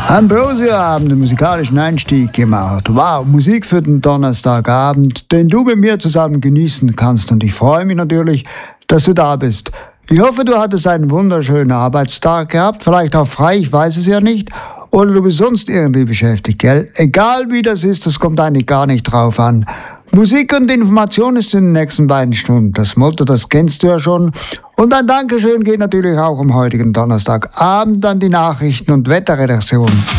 Ambrosia haben den musikalischen Einstieg gemacht. Wow, Musik für den Donnerstagabend, den du mit mir zusammen genießen kannst. Und ich freue mich natürlich, dass du da bist. Ich hoffe, du hattest einen wunderschönen Arbeitstag gehabt, vielleicht auch frei, ich weiß es ja nicht. Oder du bist sonst irgendwie beschäftigt, gell? Egal wie das ist, das kommt eigentlich gar nicht drauf an. Musik und Information ist in den nächsten beiden Stunden. Das Motto, das kennst du ja schon. Und ein Dankeschön geht natürlich auch am heutigen Donnerstagabend an die Nachrichten- und Wetterredaktion.